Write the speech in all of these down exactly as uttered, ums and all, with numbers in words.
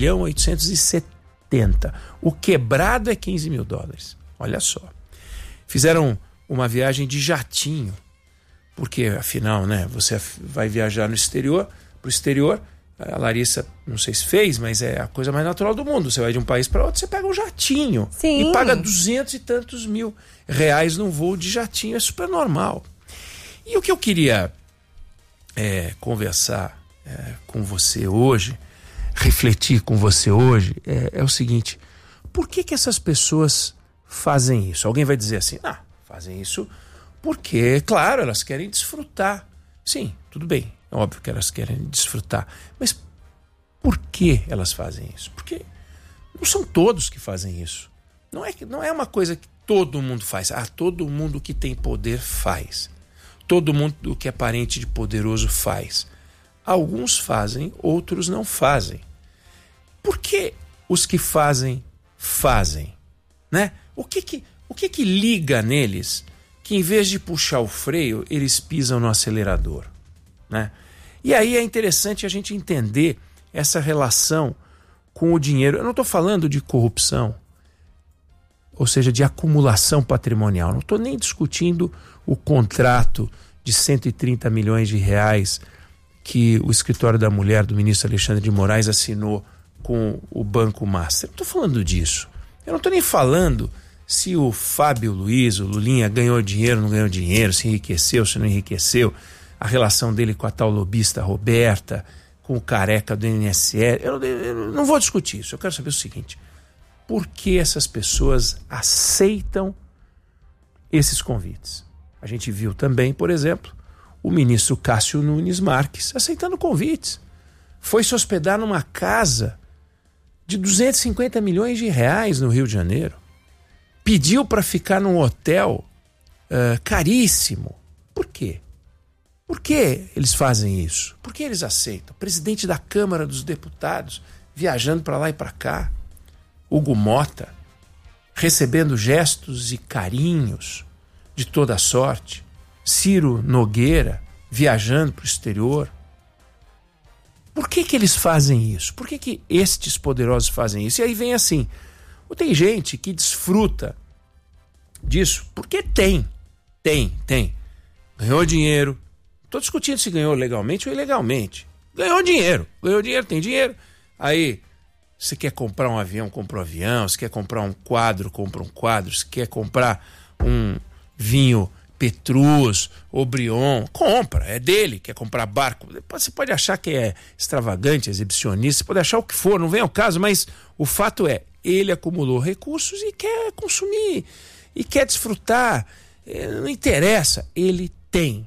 milhão oitocentos e setenta. O quebrado é quinze mil dólares. Olha só. Fizeram uma viagem de jatinho, porque afinal, né, você vai viajar no exterior, pro exterior, a Larissa, não sei se fez, mas é a coisa mais natural do mundo. Você vai de um país para outro, você pega um jatinho. Sim. E paga duzentos e tantos mil reais num voo de jatinho. É super normal. E o que eu queria é, conversar é, com você hoje, refletir com você hoje, é, é o seguinte: por que que essas pessoas fazem isso? Alguém vai dizer assim, ah, fazem isso porque, claro, elas querem desfrutar. Sim, tudo bem. É óbvio que elas querem desfrutar. Mas por que elas fazem isso? Porque não são todos que fazem isso. Não é, não é uma coisa que todo mundo faz. Ah, todo mundo que tem poder faz. Todo mundo que é parente de poderoso faz. Alguns fazem, outros não fazem. Por que os que fazem, fazem? Né? O que que, o que que liga neles que, em vez de puxar o freio, eles pisam no acelerador? Né? E aí é interessante a gente entender essa relação com o dinheiro. Eu não estou falando de corrupção, ou seja, de acumulação patrimonial. Não estou nem discutindo o contrato de cento e trinta milhões de reais que o escritório da mulher do ministro Alexandre de Moraes assinou com o Banco Master. Não estou falando disso. Eu não estou nem falando se o Fábio Luiz, o Lulinha, ganhou dinheiro, não ganhou dinheiro, se enriqueceu, se não enriqueceu, a relação dele com a tal lobista Roberta, com o careca do I N S S. Eu, eu não vou discutir isso. Eu quero saber o seguinte: por que essas pessoas aceitam esses convites? A gente viu também, por exemplo, o ministro Cássio Nunes Marques aceitando convites. Foi se hospedar numa casa de duzentos e cinquenta milhões de reais no Rio de Janeiro. Pediu para ficar num hotel uh, caríssimo. Por quê? Por que eles fazem isso? Por que eles aceitam? O presidente da Câmara dos Deputados viajando para lá e para cá. Hugo Mota recebendo gestos e carinhos de toda sorte. Ciro Nogueira viajando para o exterior. Por que que eles fazem isso? Por que que estes poderosos fazem isso? E aí vem assim, tem gente que desfruta disso porque tem, tem, tem. Ganhou dinheiro. Estou discutindo se ganhou legalmente ou ilegalmente. Ganhou dinheiro, ganhou dinheiro, tem dinheiro. Aí, você quer comprar um avião, compra um avião. Se quer comprar um quadro, compra um quadro. Se quer comprar um vinho Petrus ou Brion, compra, é dele. Quer comprar barco, você pode achar que é extravagante, exibicionista, você pode achar o que for, não vem ao caso, mas o fato é, ele acumulou recursos e quer consumir, e quer desfrutar, não interessa, ele tem.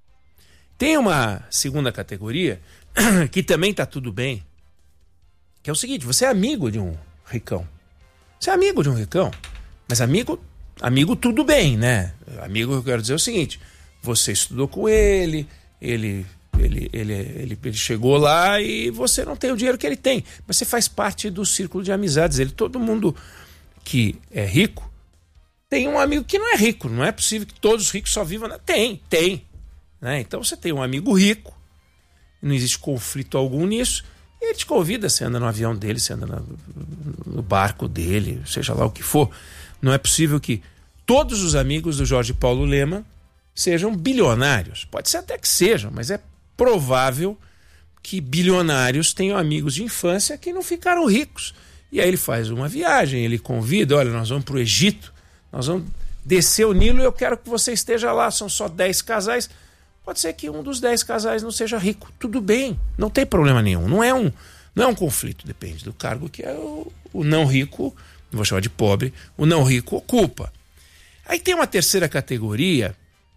Tem uma segunda categoria que também está tudo bem, que é o seguinte: você é amigo de um ricão. Você é amigo de um ricão, mas amigo, amigo tudo bem, né? Amigo, eu quero dizer o seguinte: você estudou com ele, ele, ele, ele, ele, ele chegou lá e você não tem o dinheiro que ele tem, mas você faz parte do círculo de amizades. Ele, todo mundo que é rico tem um amigo que não é rico. Não é possível que todos os ricos só vivam... Na... Tem, tem. Né? Então você tem um amigo rico, não existe conflito algum nisso, e ele te convida, você anda no avião dele, você anda no, no barco dele, seja lá o que for. Não é possível que todos os amigos do Jorge Paulo Lemann sejam bilionários. Pode ser até que sejam, mas é provável que bilionários tenham amigos de infância que não ficaram ricos. E aí ele faz uma viagem, ele convida, olha, nós vamos para o Egito, nós vamos descer o Nilo e eu quero que você esteja lá, são só dez casais. Pode ser que um dos dez casais não seja rico. Tudo bem, não tem problema nenhum. Não é um, não é um conflito, depende do cargo que é o, o não rico, não vou chamar de pobre, o não rico ocupa. Aí tem uma terceira categoria,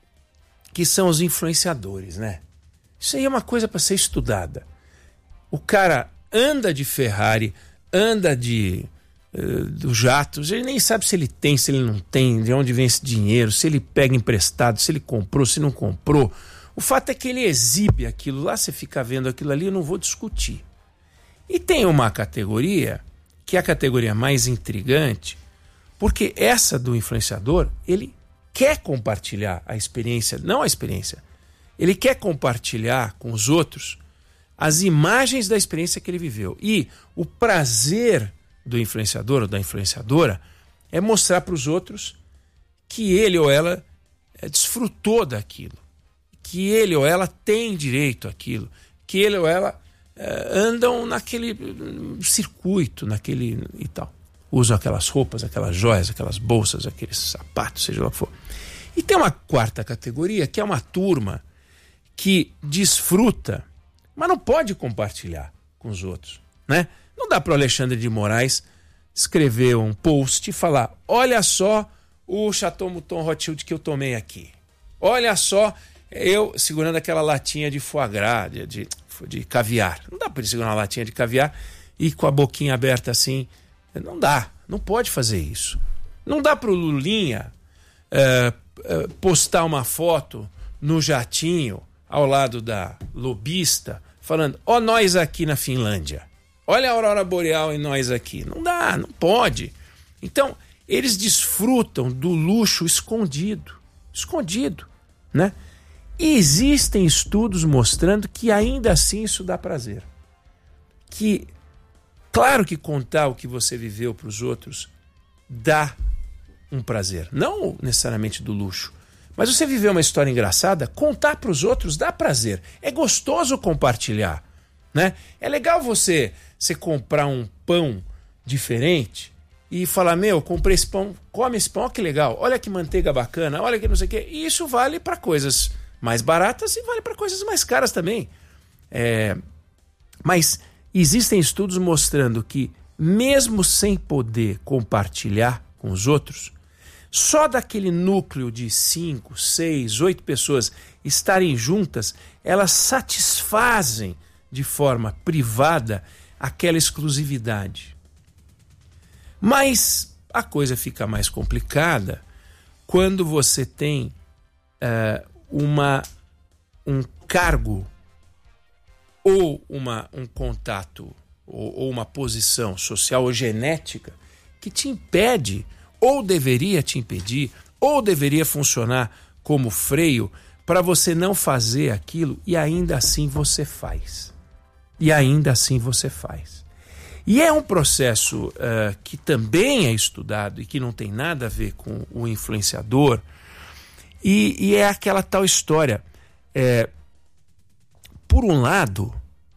que são os influenciadores, né? Isso aí é uma coisa para ser estudada. O cara anda de Ferrari, anda de uh, do jatos, ele nem sabe se ele tem, se ele não tem, de onde vem esse dinheiro, se ele pega emprestado, se ele comprou, se não comprou. O fato é que ele exibe aquilo lá, você fica vendo aquilo ali, eu não vou discutir. E tem uma categoria, que é a categoria mais intrigante, porque essa do influenciador, ele quer compartilhar a experiência, não a experiência, ele quer compartilhar com os outros as imagens da experiência que ele viveu. E o prazer do influenciador ou da influenciadora é mostrar para os outros que ele ou ela desfrutou daquilo, que ele ou ela tem direito àquilo, que ele ou ela eh, andam naquele circuito, naquele e tal. Usam aquelas roupas, aquelas joias, aquelas bolsas, aqueles sapatos, seja lá o que for. E tem uma quarta categoria, que é uma turma que desfruta, mas não pode compartilhar com os outros, né? Não dá para o Alexandre de Moraes escrever um post e falar: olha só o Chateau Mouton Rothschild que eu tomei aqui. Olha só eu segurando aquela latinha de foie gras, de, de, de caviar. Não dá para ele segurar uma latinha de caviar e com a boquinha aberta assim. Não dá, não pode fazer isso. Não dá para o Lulinha é, é, postar uma foto no jatinho ao lado da lobista, falando: ó, nós aqui na Finlândia, olha a aurora boreal e nós aqui. Não dá, não pode. Então, eles desfrutam do luxo escondido, escondido, né? E existem estudos mostrando que ainda assim isso dá prazer. Que, claro que contar o que você viveu para os outros dá um prazer, não necessariamente do luxo. Mas você viver uma história engraçada, contar para os outros dá prazer. É gostoso compartilhar, né? É legal você, você comprar um pão diferente e falar: meu, comprei esse pão, come esse pão, ó, que legal, olha que manteiga bacana, olha que não sei o quê. E isso vale para coisas mais baratas e vale para coisas mais caras também. É... Mas existem estudos mostrando que, mesmo sem poder compartilhar com os outros, só daquele núcleo de cinco, seis, oito pessoas estarem juntas, elas satisfazem de forma privada aquela exclusividade. Mas a coisa fica mais complicada quando você tem uh, uma, um cargo ou uma, um contato ou, ou uma posição social ou genética que te impede, ou deveria te impedir, ou deveria funcionar como freio para você não fazer aquilo, e ainda assim você faz. E ainda assim você faz. E é um processo uh, que também é estudado e que não tem nada a ver com o influenciador, e, e é aquela tal história. É, por um lado,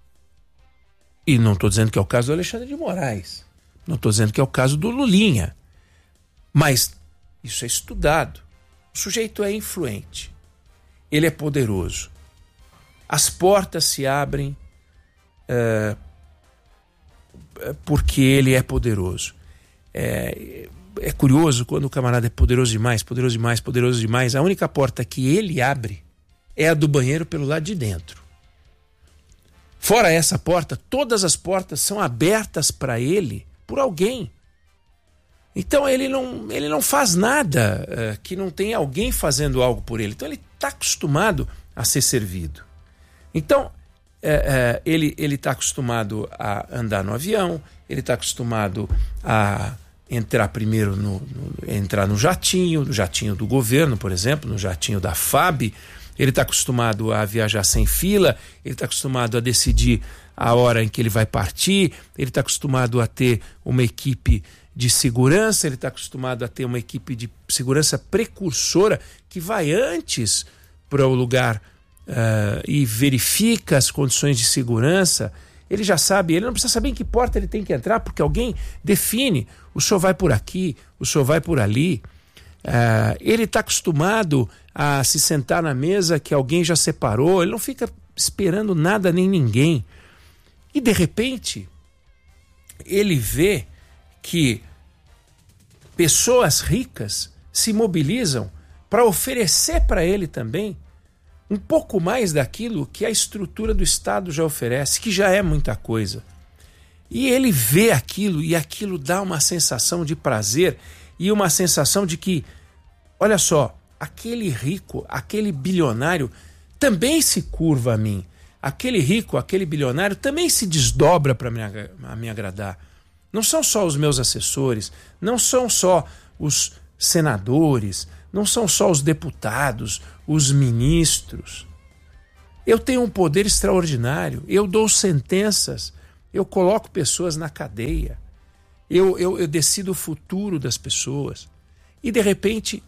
e não estou dizendo que é o caso do Alexandre de Moraes, não estou dizendo que é o caso do Lulinha, mas isso é estudado. O sujeito é influente, ele é poderoso, as portas se abrem uh, porque ele é poderoso. É, é curioso quando o camarada é poderoso demais, poderoso demais, poderoso demais, a única porta que ele abre é a do banheiro pelo lado de dentro. Fora essa porta, todas as portas são abertas para ele por alguém. Então ele não, ele não faz nada uh, que não tenha alguém fazendo algo por ele. Então ele está acostumado a ser servido. Então uh, uh, ele está acostumado a andar no avião, ele está acostumado a entrar primeiro no, no, entrar no jatinho, no jatinho do governo, por exemplo, no jatinho da F A B. Ele está acostumado a viajar sem fila, ele está acostumado a decidir a hora em que ele vai partir, ele está acostumado a ter uma equipe de segurança, ele está acostumado a ter uma equipe de segurança precursora que vai antes para o lugar uh, e verifica as condições de segurança. Ele já sabe, ele não precisa saber em que porta ele tem que entrar, porque alguém define: o senhor vai por aqui, o senhor vai por ali. Uh, ele está acostumado a se sentar na mesa que alguém já separou, ele não fica esperando nada nem ninguém. E de repente ele vê que pessoas ricas se mobilizam para oferecer para ele também um pouco mais daquilo que a estrutura do Estado já oferece, que já é muita coisa. E ele vê aquilo, e aquilo dá uma sensação de prazer e uma sensação de que, olha só, aquele rico, aquele bilionário também se curva a mim. Aquele rico, aquele bilionário também se desdobra para me, me agradar. Não são só os meus assessores, não são só os senadores, não são só os deputados, os ministros. Eu tenho um poder extraordinário, eu dou sentenças, eu coloco pessoas na cadeia, eu, eu, eu decido o futuro das pessoas. E de repente,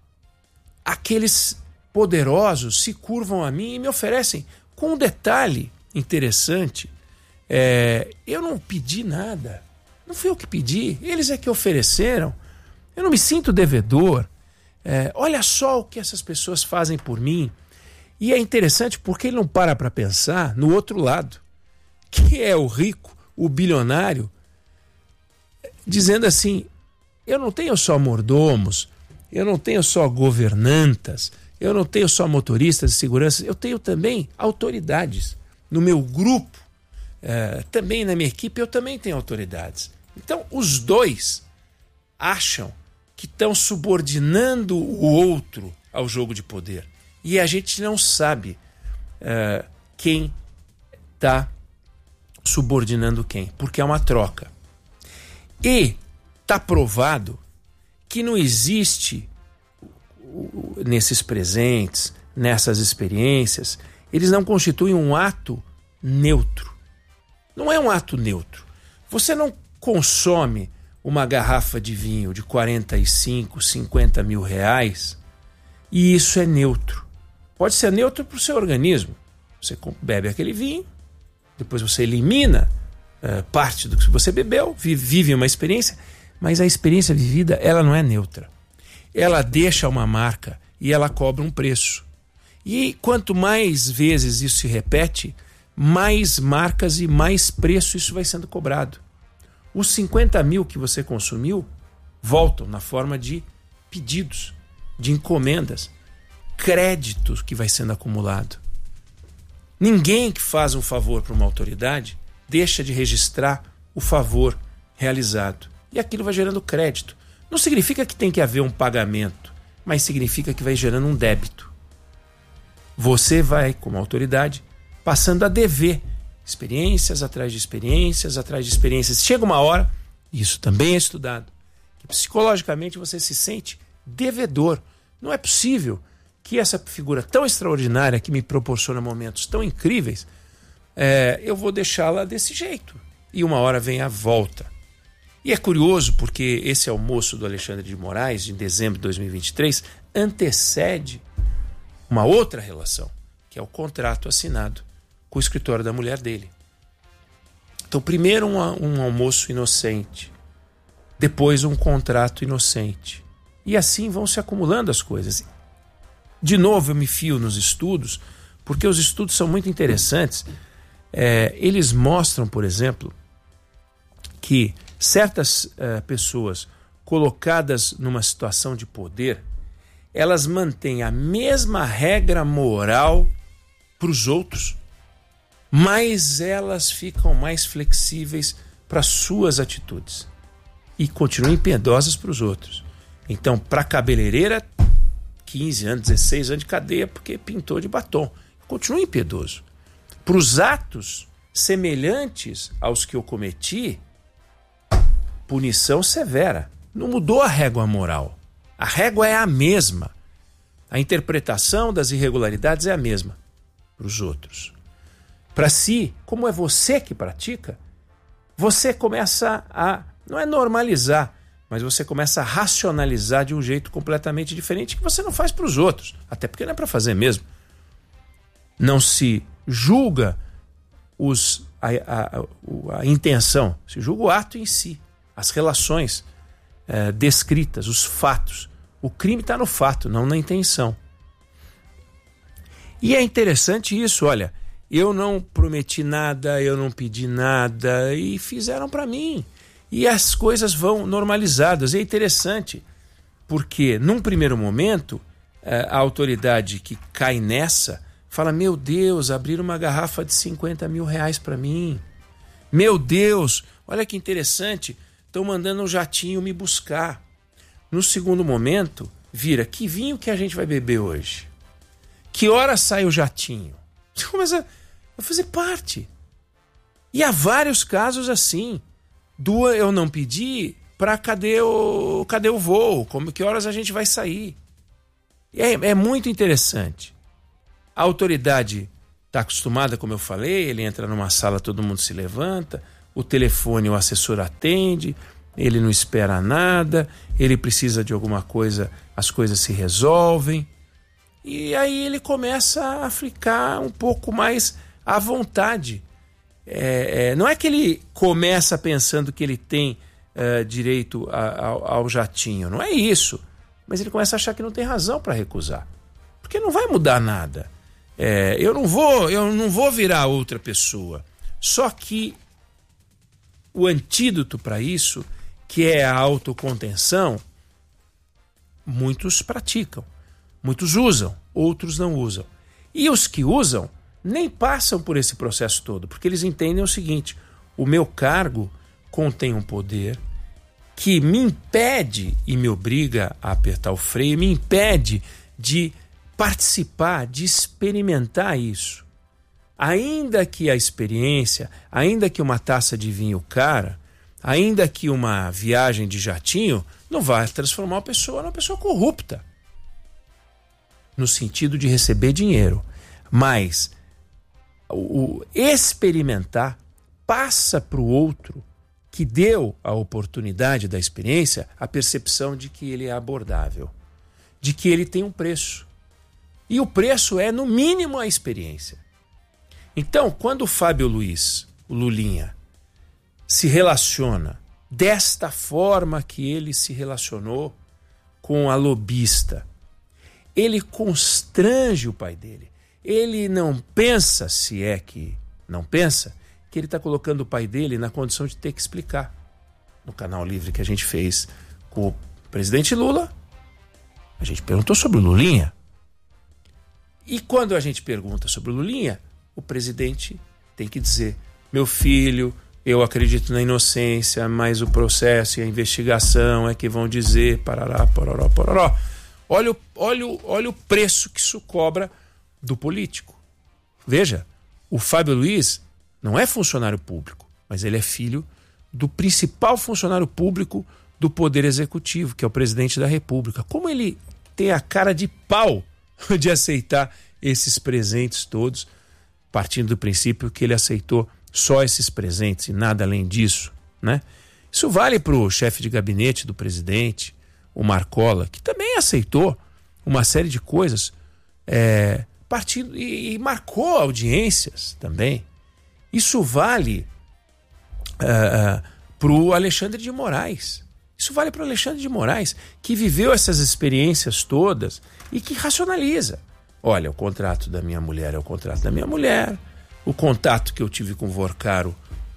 aqueles poderosos se curvam a mim e me oferecem, com um detalhe interessante, é, eu não pedi nada, não fui eu que pedi, eles é que ofereceram, eu não me sinto devedor, é, olha só o que essas pessoas fazem por mim. E é interessante porque ele não para para pensar no outro lado, que é o rico, o bilionário, dizendo assim, eu não tenho só mordomos, eu não tenho só governantas, eu não tenho só motoristas de segurança, eu tenho também autoridades. No meu grupo, eh, também na minha equipe, eu também tenho autoridades. Então, os dois acham que estão subordinando o outro ao jogo de poder. E a gente não sabe uh, quem está subordinando quem, porque é uma troca. E está provado que não existe, nesses presentes, nessas experiências, eles não constituem um ato neutro. Não é um ato neutro. Você não consome uma garrafa de vinho de quarenta e cinco, cinquenta mil reais e isso é neutro. Pode ser neutro para o seu organismo. Você bebe aquele vinho, depois você elimina uh, parte do que você bebeu, vive uma experiência, mas a experiência vivida ela não é neutra. Ela deixa uma marca e ela cobra um preço. E quanto mais vezes isso se repete, mais marcas e mais preço isso vai sendo cobrado. Os cinquenta mil que você consumiu voltam na forma de pedidos, de encomendas, créditos que vai sendo acumulado. Ninguém que faz um favor para uma autoridade deixa de registrar o favor realizado. E aquilo vai gerando crédito. Não significa que tem que haver um pagamento, mas significa que vai gerando um débito. Você vai, como autoridade, passando a dever experiências atrás de experiências, atrás de experiências. Chega uma hora, isso também é estudado, que psicologicamente você se sente devedor. Não é possível que essa figura tão extraordinária que me proporciona momentos tão incríveis, é, eu vou deixá-la desse jeito. E uma hora vem a volta. E é curioso porque esse almoço do Alexandre de Moraes, de dezembro de dois mil e vinte e três, antecede uma outra relação, que é o contrato assinado com o escritório da mulher dele. Então, primeiro um, um almoço inocente, depois um contrato inocente. E assim vão se acumulando as coisas. De novo, eu me fio nos estudos, porque os estudos são muito interessantes. É, eles mostram, por exemplo, que certas uh, pessoas colocadas numa situação de poder, elas mantêm a mesma regra moral para os outros, mas elas ficam mais flexíveis para suas atitudes e continuam impiedosas para os outros. Então, para a cabeleireira, quinze anos, dezesseis anos de cadeia porque pintou de batom. Continua impiedoso. Para os atos semelhantes aos que eu cometi, punição severa. Não mudou a régua moral. A régua é a mesma. A interpretação das irregularidades é a mesma para os outros. Para si, como é você que pratica, você começa a, não é normalizar, mas você começa a racionalizar de um jeito completamente diferente que você não faz para os outros, até porque não é para fazer mesmo. Não se julga os, a, a, a intenção, se julga o ato em si, as relações é, descritas, os fatos. O crime está no fato, não na intenção. E é interessante isso, olha, eu não prometi nada, eu não pedi nada e fizeram para mim. E as coisas vão normalizadas. É interessante, porque num primeiro momento, a autoridade que cai nessa fala, meu Deus, abriram uma garrafa de cinquenta mil reais para mim. Meu Deus, olha que interessante, estão mandando um jatinho me buscar. No segundo momento, vira, que vinho que a gente vai beber hoje? Que hora sai o jatinho? Você começa a fazer parte. E há vários casos assim. Do eu não pedi para cadê o, cadê o voo? Como, que horas a gente vai sair? É, é muito interessante. A autoridade está acostumada, como eu falei, ele entra numa sala, todo mundo se levanta, o telefone, o assessor atende, ele não espera nada, ele precisa de alguma coisa, as coisas se resolvem. E aí ele começa a ficar um pouco mais à vontade. É, é, não é que ele começa pensando que ele tem é, direito a, ao, ao jatinho, não é isso. Mas ele começa a achar que não tem razão para recusar. Porque não vai mudar nada. É, eu não vou, eu não vou virar outra pessoa. Só que o antídoto para isso, que é a autocontenção, muitos praticam. Muitos usam, outros não usam. E os que usam nem passam por esse processo todo, porque eles entendem o seguinte: o meu cargo contém um poder que me impede e me obriga a apertar o freio, me impede de participar, de experimentar isso. Ainda que a experiência, ainda que uma taça de vinho cara, ainda que uma viagem de jatinho, não vai transformar uma pessoa numa pessoa corrupta, no sentido de receber dinheiro. Mas o experimentar passa para o outro que deu a oportunidade da experiência a percepção de que ele é abordável, de que ele tem um preço. E o preço é, no mínimo, a experiência. Então, quando o Fábio Luiz, o Lulinha, se relaciona desta forma que ele se relacionou com a lobista, ele constrange o pai dele. Ele não pensa, se é que não pensa, que ele está colocando o pai dele na condição de ter que explicar. No Canal Livre que a gente fez com o presidente Lula, a gente perguntou sobre o Lulinha. E quando a gente pergunta sobre o Lulinha, o presidente tem que dizer: meu filho, eu acredito na inocência, mas o processo e a investigação é que vão dizer parará, pororó, pororó. Olha o, olha, o, olha o preço que isso cobra do político. Veja, o Fábio Luiz não é funcionário público, mas ele é filho do principal funcionário público do Poder Executivo, que é o presidente da República. Como ele tem a cara de pau de aceitar esses presentes todos, partindo do princípio que ele aceitou só esses presentes e nada além disso, né? Isso vale para o chefe de gabinete do presidente, o Marcola, que também aceitou uma série de coisas, é, partindo e, e marcou audiências também. Isso vale uh, uh, para o Alexandre de Moraes. Isso vale para o Alexandre de Moraes, que viveu essas experiências todas e que racionaliza. Olha, o contrato da minha mulher é o contrato da minha mulher, o contato que eu tive com o Vorcaro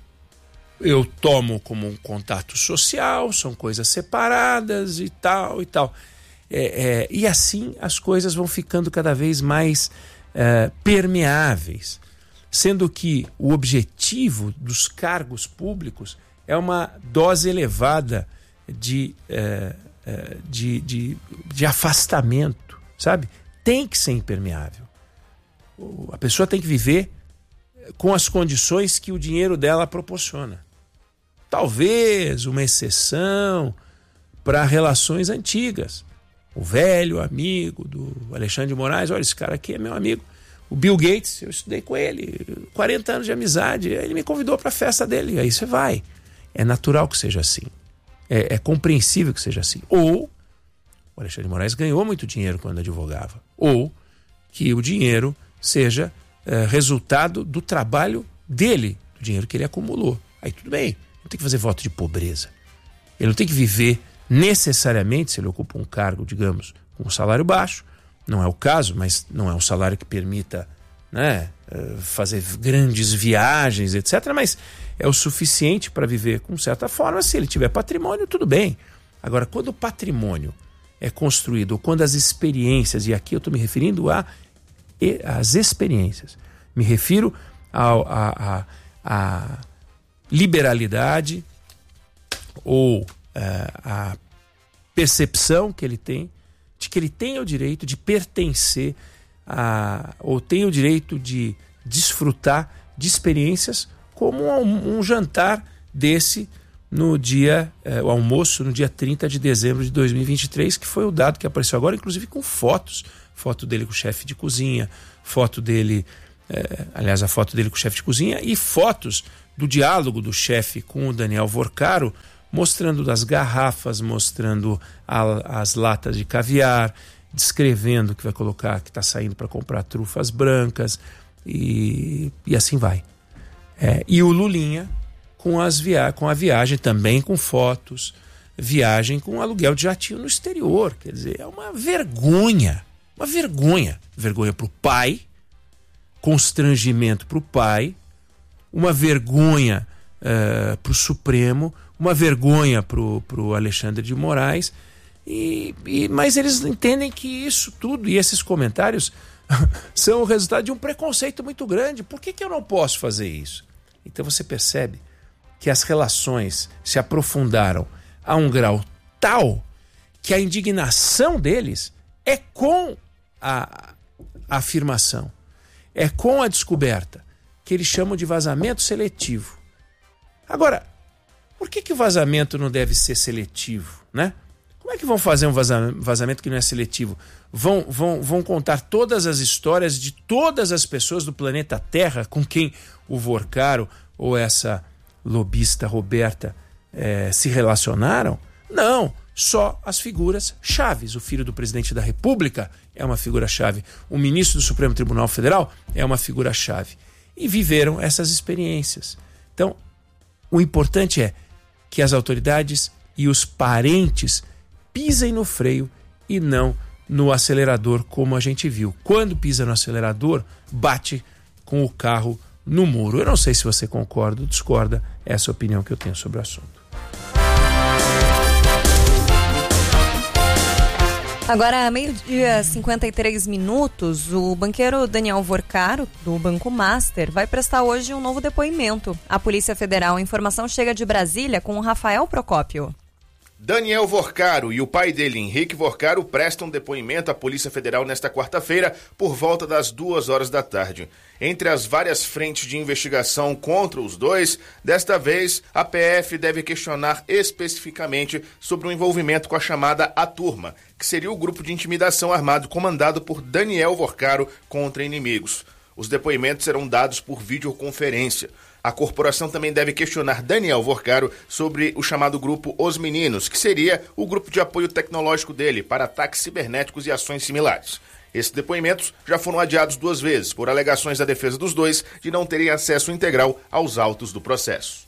eu tomo como um contato social, são coisas separadas e tal e tal. É, é, e assim as coisas vão ficando cada vez mais é, permeáveis, sendo que o objetivo dos cargos públicos é uma dose elevada de, é, é, de, de, de afastamento, sabe? Tem que ser impermeável. A pessoa tem que viver com as condições que o dinheiro dela proporciona. Talvez uma exceção para relações antigas. O velho amigo do Alexandre de Moraes, olha, esse cara aqui é meu amigo. O Bill Gates, eu estudei com ele, quarenta anos de amizade, ele me convidou para a festa dele, aí você vai. É natural que seja assim. É, é compreensível que seja assim. Ou o Alexandre de Moraes ganhou muito dinheiro quando advogava. Ou que o dinheiro seja é, resultado do trabalho dele, do dinheiro que ele acumulou. Aí tudo bem. Não tem que fazer voto de pobreza. Ele não tem que viver necessariamente, se ele ocupa um cargo, digamos, com um salário baixo. Não é o caso, mas não é um salário que permita, né, fazer grandes viagens, etcétera. Mas é o suficiente para viver com certa forma. Se ele tiver patrimônio, tudo bem. Agora, quando o patrimônio é construído, ou quando as experiências, e aqui eu estou me referindo a, às experiências, me refiro ao, a, a, a liberalidade ou uh, a percepção que ele tem de que ele tem o direito de pertencer a, ou tem o direito de desfrutar de experiências como um, um jantar desse no dia, uh, o almoço no dia trinta de dezembro de dois mil e vinte e três, que foi o dado que apareceu agora, inclusive com fotos, foto dele com o chefe de cozinha, foto dele é, aliás, a foto dele com o chefe de cozinha, e fotos do diálogo do chefe com o Daniel Vorcaro, mostrando das garrafas, mostrando a, as latas de caviar, descrevendo que vai colocar, que está saindo para comprar trufas brancas, e, e assim vai. É, e o Lulinha com, as via- com a viagem também com fotos, viagem com aluguel de jatinho no exterior. Quer dizer, é uma vergonha, uma vergonha. Vergonha para o pai, constrangimento para o pai, uma vergonha uh, para o Supremo, uma vergonha para o Alexandre de Moraes, e, e, mas eles entendem que isso tudo e esses comentários são o resultado de um preconceito muito grande. Por que, que eu não posso fazer isso? Então você percebe que as relações se aprofundaram a um grau tal que a indignação deles é com a, a afirmação, é com a descoberta, que eles chamam de vazamento seletivo. Agora, por que, que o vazamento não deve ser seletivo, né? Como é que vão fazer um vazamento que não é seletivo? Vão, vão, vão contar todas as histórias de todas as pessoas do planeta Terra com quem o Vorcaro ou essa lobista Roberta eh, se relacionaram? Não, só as figuras chaves. O filho do presidente da República é uma figura-chave. O ministro do Supremo Tribunal Federal é uma figura-chave. E viveram essas experiências. Então, o importante é que as autoridades e os parentes pisem no freio e não no acelerador, como a gente viu. Quando pisa no acelerador, bate com o carro no muro. Eu não sei se você concorda ou discorda, essa é a opinião que eu tenho sobre o assunto. Agora, meio-dia e cinquenta e três minutos, o banqueiro Daniel Vorcaro, do Banco Master, vai prestar hoje um novo depoimento. A Polícia Federal, a informação chega de Brasília com o Rafael Procópio. Daniel Vorcaro e o pai dele, Henrique Vorcaro, prestam depoimento à Polícia Federal nesta quarta-feira por volta das duas horas da tarde. Entre as várias frentes de investigação contra os dois, desta vez a P F deve questionar especificamente sobre o envolvimento com a chamada A Turma, que seria o grupo de intimidação armado comandado por Daniel Vorcaro contra inimigos. Os depoimentos serão dados por videoconferência. A corporação também deve questionar Daniel Vorcaro sobre o chamado grupo Os Meninos, que seria o grupo de apoio tecnológico dele para ataques cibernéticos e ações similares. Esses depoimentos já foram adiados duas vezes por alegações da defesa dos dois de não terem acesso integral aos autos do processo.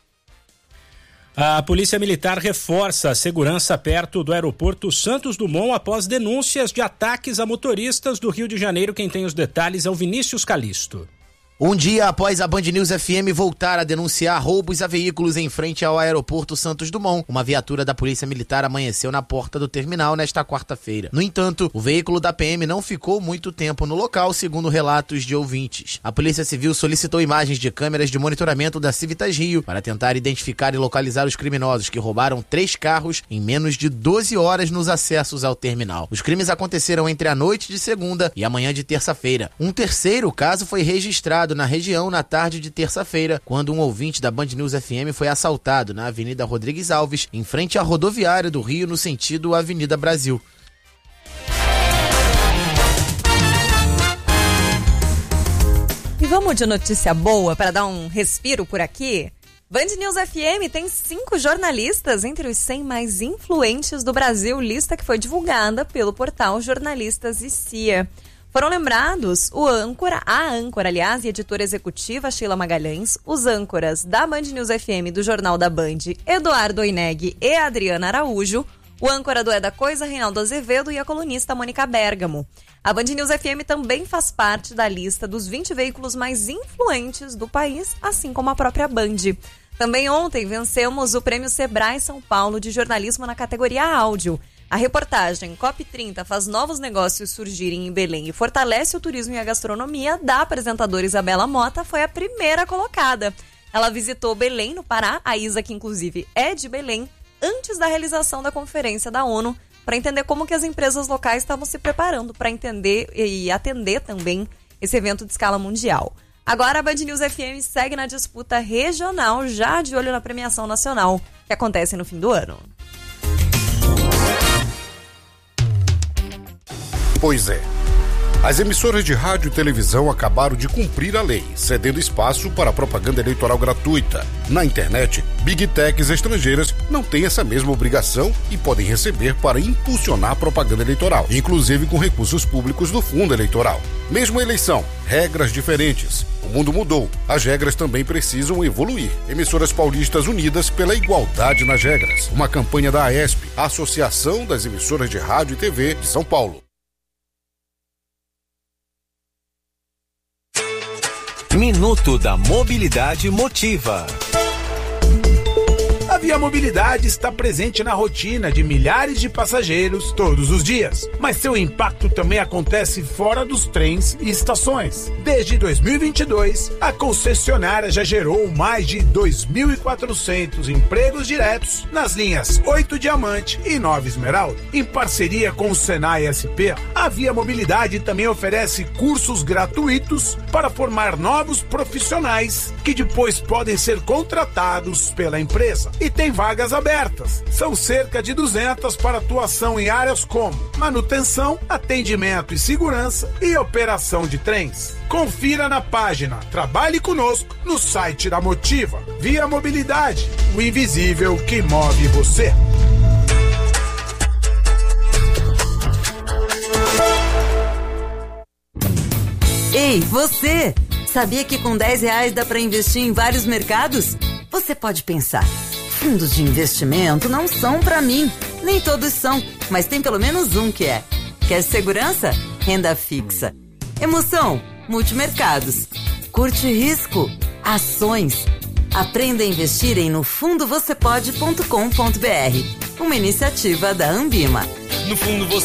A Polícia Militar reforça a segurança perto do aeroporto Santos Dumont após denúncias de ataques a motoristas do Rio de Janeiro. Quem tem os detalhes é o Vinícius Calisto. Um dia após a Band News F M voltar a denunciar roubos a veículos em frente ao aeroporto Santos Dumont, uma viatura da Polícia Militar amanheceu na porta do terminal nesta quarta-feira. No entanto, o veículo da P M não ficou muito tempo no local, segundo relatos de ouvintes. A Polícia Civil solicitou imagens de câmeras de monitoramento da Civitas Rio para tentar identificar e localizar os criminosos que roubaram três carros em menos de doze horas nos acessos ao terminal. Os crimes aconteceram entre a noite de segunda e a manhã de terça-feira. Um terceiro caso foi registrado na região na tarde de terça-feira, quando um ouvinte da Band News F M foi assaltado na Avenida Rodrigues Alves, em frente à rodoviária do Rio, no sentido Avenida Brasil. E vamos de notícia boa para dar um respiro por aqui? Band News F M tem cinco jornalistas entre os cem mais influentes do Brasil, lista que foi divulgada pelo portal Jornalistas e C I A. Foram lembrados o âncora, a âncora, aliás, e editora executiva Sheila Magalhães, os âncoras da Band News F M do Jornal da Band, Eduardo Oineg e Adriana Araújo, o âncora do É da Coisa, Reinaldo Azevedo, e a colunista Mônica Bergamo. A Band News F M também faz parte da lista dos vinte veículos mais influentes do país, assim como a própria Band. Também ontem vencemos o Prêmio Sebrae São Paulo de Jornalismo na categoria áudio. A reportagem C O P trinta faz novos negócios surgirem em Belém e fortalece o turismo e a gastronomia da apresentadora Isabela Mota foi a primeira colocada. Ela visitou Belém, no Pará, a Isa, que inclusive é de Belém, antes da realização da conferência da ONU, para entender como que as empresas locais estavam se preparando para entender e atender também esse evento de escala mundial. Agora a Band News F M segue na disputa regional, já de olho na premiação nacional, que acontece no fim do ano. Pois é. As emissoras de rádio e televisão acabaram de cumprir a lei, cedendo espaço para a propaganda eleitoral gratuita. Na internet, Big Techs estrangeiras não têm essa mesma obrigação e podem receber para impulsionar a propaganda eleitoral, inclusive com recursos públicos do fundo eleitoral. Mesmo a eleição, regras diferentes. O mundo mudou, as regras também precisam evoluir. Emissoras paulistas unidas pela igualdade nas regras. Uma campanha da AESP, a Associação das Emissoras de Rádio e T V de São Paulo. Minuto da Mobilidade Motiva. A Via Mobilidade está presente na rotina de milhares de passageiros todos os dias, mas seu impacto também acontece fora dos trens e estações. Desde dois mil e vinte e dois, a concessionária já gerou mais de dois mil e quatrocentos empregos diretos nas linhas oito Diamante e nove Esmeralda. Em parceria com o Senai S P, a Via Mobilidade também oferece cursos gratuitos para formar novos profissionais que depois podem ser contratados pela empresa. E tem vagas abertas. São cerca de duzentas para atuação em áreas como manutenção, atendimento e segurança e operação de trens. Confira na página Trabalhe Conosco no site da Motiva. Via Mobilidade, o invisível que move você. Ei, você! Sabia que com dez reais dá para investir em vários mercados? Você pode pensar, fundos de investimento não são para mim. Nem todos são, mas tem pelo menos um que é. Quer segurança? Renda fixa. Emoção? Multimercados. Curte risco? Ações. Aprenda a investir em no fundo você pode ponto com ponto br. Uma iniciativa da Ambima. No fundo você